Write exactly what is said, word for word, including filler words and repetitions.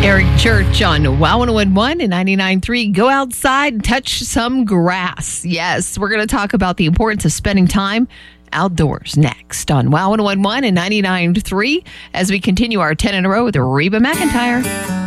Eric Church on Wow one oh one and ninety-nine point three. Go outside and touch some grass. Yes, we're going to talk about the importance of spending time outdoors next on Wow one oh one and ninety-nine point three as we continue our ten in a row with Reba McEntire.